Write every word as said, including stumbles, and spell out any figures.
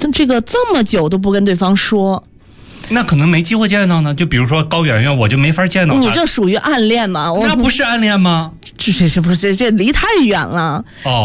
这个这么久都不跟对方说。 那可能没机会见到呢，就比如说高圆圆，我就没法见到她。 你这属于暗恋吗？ 那不是暗恋吗？ 这这这不是这离太远了。 哦。